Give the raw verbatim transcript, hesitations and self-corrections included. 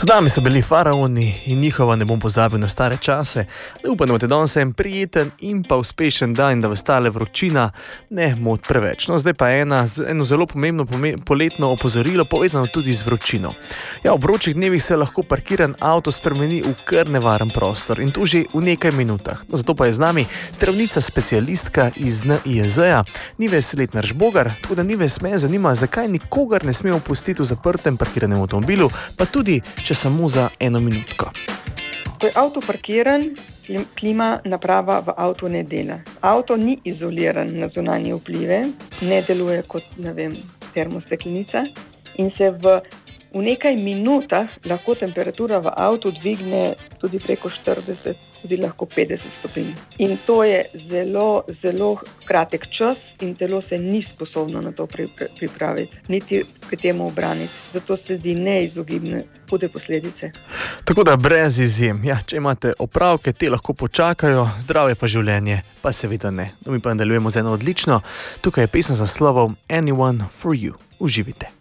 Z nami so bili faraoni in njihova ne bom pozabil na stare čase. Upam, da imate danes en prijeten in pa uspešen dan in da vas tale vročina ne moti preveč. No, zdaj pa ena, eno zelo pomembno poletno opozorilo, povezano tudi z vročino. Ja, v vročih dnevih se lahko parkiran avto spremeni v kar nevaren prostor in to že v nekaj minutah. No, zato pa je z nami zdravnica specialistka iz N I E Z-ja, Nives Letnar-Žbogar, tako da Nives me zanima, zakaj nikogar ne smemo pustiti v zaprtem parkiranem avtomobilu, pa tudi če samo za eno minutko. Ko je avto parkiran, klima naprava v avtu ne dela. Avto ni izoliran na zunanje vplive, ne deluje kot, ne vem, termosteklenica in se v, v nekaj minutah lahko temperatura v avtu dvigne tudi preko štirideset, tudi lahko petdeset stopinj. In to je zelo, zelo kratek čas in telo se ni sposobno na to pripraviti, niti k temu obraniti. Zato se zdi neizogibne hude posledice. Tako da brez izjem, ja, če imate opravke, te lahko počakajo, zdravje pa življenje pa seveda ne. No, mi pa nadaljujemo z eno odlično. Tukaj je pesem z naslovom Anyone for You. Uživite.